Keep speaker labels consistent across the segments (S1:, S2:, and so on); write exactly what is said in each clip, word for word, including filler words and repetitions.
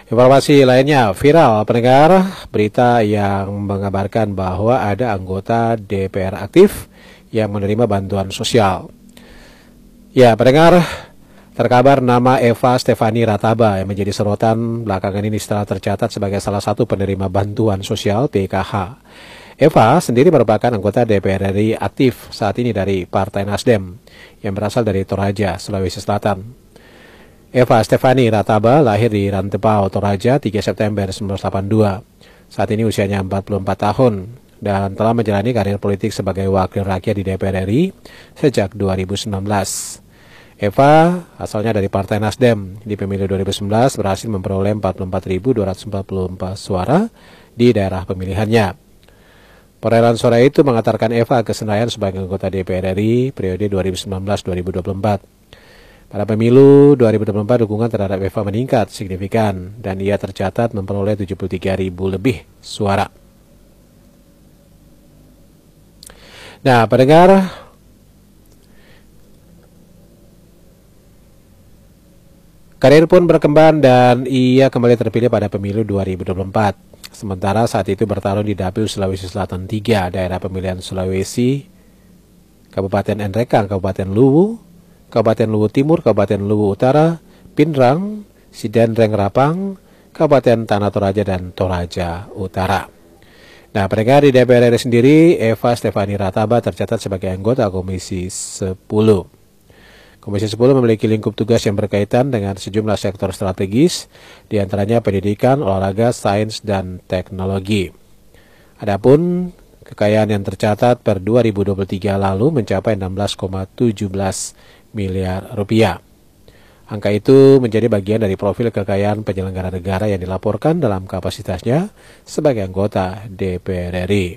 S1: Informasi lainnya, viral pendengar berita yang mengabarkan bahwa ada anggota D P R aktif yang menerima bantuan sosial. Ya, pendengar, terkabar nama Eva Stefani Rataba yang menjadi sorotan belakangan ini setelah tercatat sebagai salah satu penerima bantuan sosial P K H. Eva sendiri merupakan anggota D P R R I aktif saat ini dari Partai Nasdem yang berasal dari Toraja, Sulawesi Selatan. Eva Stefani Rataba lahir di Rantepao, Toraja, tiga September seribu sembilan ratus delapan puluh dua. Saat ini usianya empat puluh empat tahun dan telah menjalani karir politik sebagai wakil rakyat di D P R R I sejak dua ribu sembilan belas. Eva asalnya dari Partai Nasdem. Di pemilu dua ribu sembilan belas berhasil memperoleh empat puluh empat ribu dua ratus empat puluh empat suara di daerah pemilihannya. Perolehan suara itu mengantarkan Eva ke Senayan sebagai anggota D P R R I periode dua ribu sembilan belas sampai dua ribu dua puluh empat. Pada pemilu dua ribu dua puluh empat, dukungan terhadap Eva meningkat signifikan dan ia tercatat memperoleh tujuh puluh tiga ribu lebih suara. Nah, pendengar, karir pun berkembang dan ia kembali terpilih pada pemilu dua ribu dua puluh empat. Sementara saat itu bertarung di Dapil Sulawesi Selatan tiga, daerah pemilihan Sulawesi, Kabupaten Nrekang, Kabupaten Luwu, Kabupaten Luwu Timur, Kabupaten Luwu Utara, Pindrang, Sidenreng Rapang, Kabupaten Tanah Toraja, dan Toraja Utara. Nah, pendengar, di D P R R I sendiri, Eva Stefani Rataba tercatat sebagai anggota Komisi sepuluh. Komisi sepuluh memiliki lingkup tugas yang berkaitan dengan sejumlah sektor strategis, diantaranya pendidikan, olahraga, sains, dan teknologi. Adapun kekayaan yang tercatat per dua ribu dua puluh tiga lalu mencapai enam belas koma satu tujuh miliar rupiah. Angka itu menjadi bagian dari profil kekayaan penyelenggara negara yang dilaporkan dalam kapasitasnya sebagai anggota D P R R I.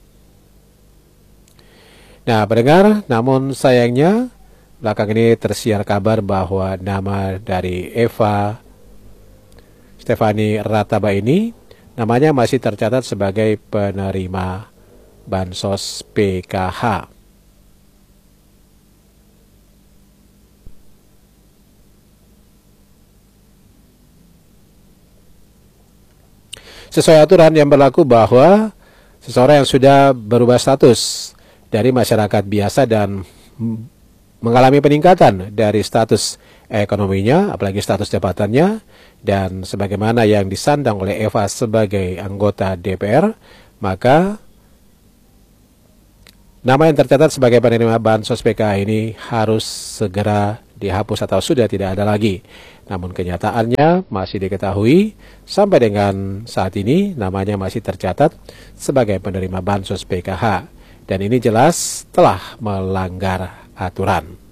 S1: Nah, pendengar, namun sayangnya belakang ini tersiar kabar bahwa nama dari Eva Stefani Rataba ini namanya masih tercatat sebagai penerima bansos P K H. Sesuai aturan yang berlaku bahwa seseorang yang sudah berubah status dari masyarakat biasa dan mengalami peningkatan dari status ekonominya, apalagi status jabatannya, dan sebagaimana yang disandang oleh Eva sebagai anggota D P R, maka nama yang tercatat sebagai penerima bansos P K H ini harus segera dihapus atau sudah tidak ada lagi. Namun kenyataannya masih diketahui sampai dengan saat ini namanya masih tercatat sebagai penerima bansos P K H. Dan ini jelas telah melanggar aturan.